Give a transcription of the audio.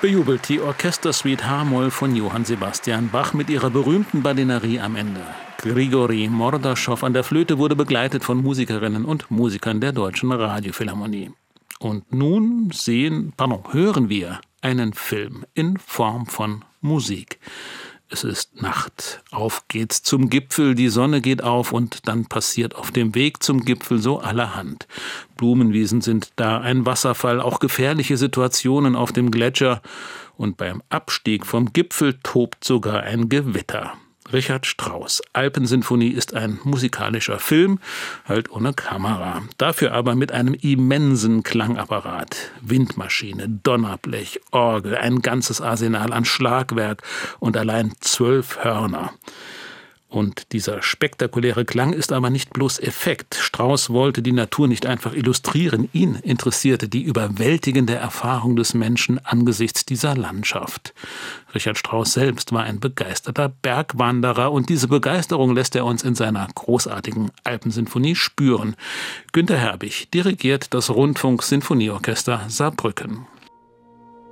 Bejubelt die Orchestersuite H-Moll von Johann Sebastian Bach mit ihrer berühmten Badinerie am Ende. Grigori Mordaschow an der Flöte wurde begleitet von Musikerinnen und Musikern der Deutschen Radiophilharmonie. Und nun hören wir einen Film in Form von Musik. Es ist Nacht, auf geht's zum Gipfel, die Sonne geht auf und dann passiert auf dem Weg zum Gipfel so allerhand. Blumenwiesen sind da, ein Wasserfall, auch gefährliche Situationen auf dem Gletscher und beim Abstieg vom Gipfel tobt sogar ein Gewitter. Richard Strauss, Alpensinfonie ist ein musikalischer Film, halt ohne Kamera. Dafür aber mit einem immensen Klangapparat. Windmaschine, Donnerblech, Orgel, ein ganzes Arsenal an Schlagwerk und allein 12 Hörner. Und dieser spektakuläre Klang ist aber nicht bloß Effekt. Strauss wollte die Natur nicht einfach illustrieren. Ihn interessierte die überwältigende Erfahrung des Menschen angesichts dieser Landschaft. Richard Strauss selbst war ein begeisterter Bergwanderer und diese Begeisterung lässt er uns in seiner großartigen Alpensinfonie spüren. Günter Herbig dirigiert das Rundfunk-Sinfonieorchester Saarbrücken.